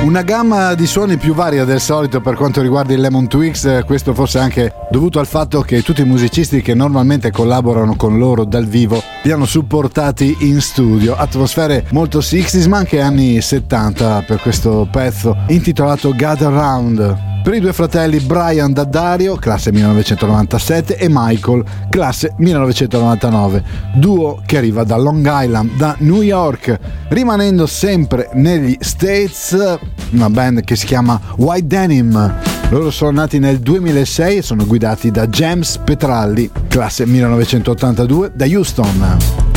Una gamma di suoni più varia del solito per quanto riguarda il Lemon Twigs, questo forse anche dovuto al fatto che tutti i musicisti che normalmente collaborano con loro dal vivo li hanno supportati in studio. Atmosfere molto 60s ma anche anni 70 per questo pezzo intitolato Gather Round. Per i due fratelli Brian Daddario, classe 1997, e Michael, classe 1999, duo che arriva da Long Island, da New York. Rimanendo sempre negli States, una band che si chiama White Denim. Loro sono nati nel 2006 e sono guidati da James Petralli, classe 1982, da Houston.